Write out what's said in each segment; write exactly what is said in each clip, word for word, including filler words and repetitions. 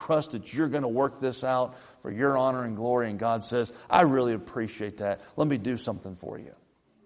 trust that you're going to work this out for your honor and glory. And God says, I really appreciate that. Let me do something for you.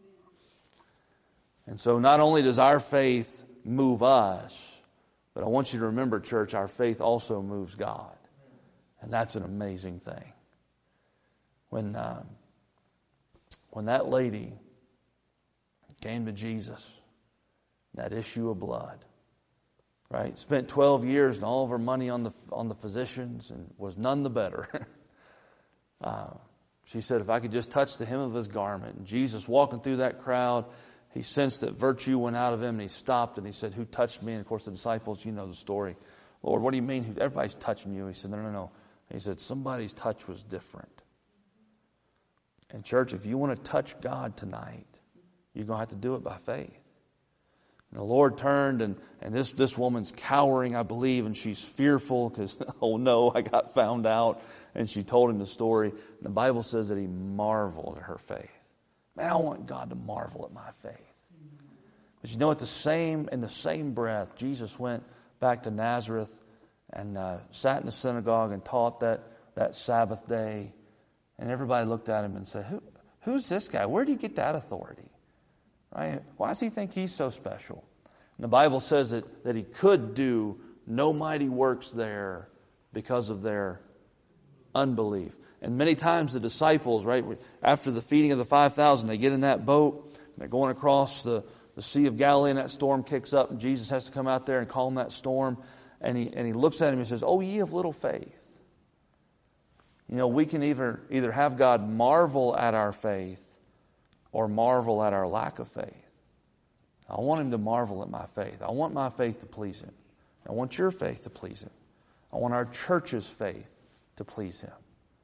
And so not only does our faith move us, but I want you to remember, church, our faith also moves God. And that's an amazing thing. When, um, when that lady came to Jesus, that issue of blood, right? Spent twelve years and all of her money on the on the physicians and was none the better. uh, she said, if I could just touch the hem of his garment. And Jesus walking through that crowd, he sensed that virtue went out of him, and he stopped and he said, who touched me? And of course the disciples, you know the story. Lord, what do you mean? Everybody's touching you. He said, no, no, no. He said, somebody's touch was different. And church, if you want to touch God tonight, you're going to have to do it by faith. And the Lord turned, and, and this, this woman's cowering, I believe, and she's fearful because, oh no, I got found out. And she told him the story. And the Bible says that he marveled at her faith. Man, I want God to marvel at my faith. But you know, at the same, in the same breath, Jesus went back to Nazareth and uh, sat in the synagogue and taught that, that Sabbath day. And everybody looked at him and said, Who, who's this guy? Where did he get that authority? Right? Why does he think he's so special? And the Bible says that, that he could do no mighty works there because of their unbelief. And many times the disciples, right, after the feeding of the five thousand, they get in that boat, and they're going across the, the Sea of Galilee, and that storm kicks up, and Jesus has to come out there and calm that storm. And he, and he looks at him and says, oh, ye of little faith. You know, we can either, either have God marvel at our faith or marvel at our lack of faith. I want him to marvel at my faith. I want my faith to please him. I want your faith to please him. I want our church's faith to please him.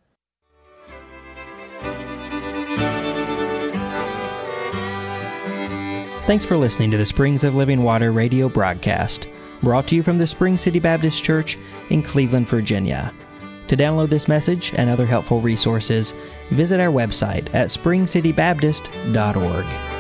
Thanks for listening to the Springs of Living Water radio broadcast, brought to you from the Spring City Baptist Church in Cleveland, Virginia. To download this message and other helpful resources, visit our website at spring city baptist dot org.